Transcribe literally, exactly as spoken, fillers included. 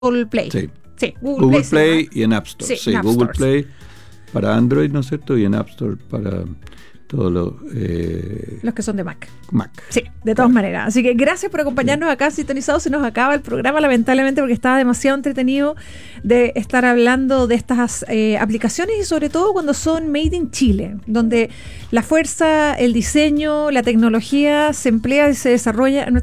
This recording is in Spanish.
Google Play. Sí, sí Google, Google Play, Play y en App Store. Sí, sí en App Google Stores. Play para Android, ¿no es cierto? Y en App Store para todos los... Eh, los que son de Mac. Mac. Sí, de todas claro. maneras. Así que gracias por acompañarnos sí. acá sintonizados. Se nos acaba el programa, lamentablemente, porque estaba demasiado entretenido de estar hablando de estas eh, aplicaciones y sobre todo cuando son made in Chile, donde la fuerza, el diseño, la tecnología se emplea y se desarrolla en